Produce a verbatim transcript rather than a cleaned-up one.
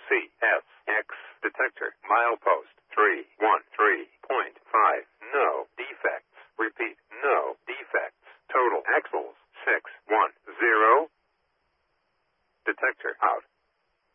C S X detector milepost three one three point five. No defects. Repeat, no defects. Total axles six one zero. Detector out.